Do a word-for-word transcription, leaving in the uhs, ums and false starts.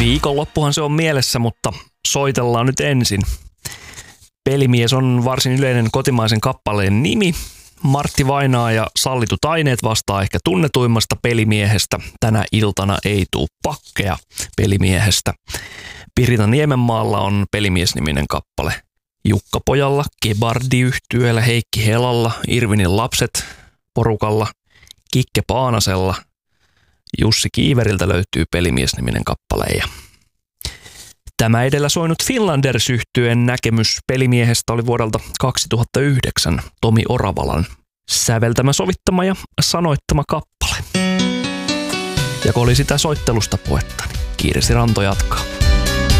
Viikonloppuhan se on mielessä, mutta soitellaan nyt ensin. Pelimies on varsin yleinen kotimaisen kappaleen nimi. Martti Vainaa ja Sallitut aineet vastaa ehkä tunnetuimmasta pelimiehestä. Tänä iltana ei tuu pakkeja pelimiehestä. Pirita Niemenmaalla on Pelimies-niminen kappale. Jukka Pojalla, Gebardi-yhtyeellä, Heikki Helalla, Irvinin lapset porukalla, Kikke Paanasella, Jussi Kiiveriltä löytyy Pelimies-niminen kappale. Ja tämä edellä soinut Finlanders-yhtyeen näkemys pelimiehestä oli vuodelta kaksituhattayhdeksän Tomi Oravalan säveltämä, sovittama ja sanoittama kappale. Ja kun oli sitä soittelusta puhetta, niin Kirsi Ranto jatkaa.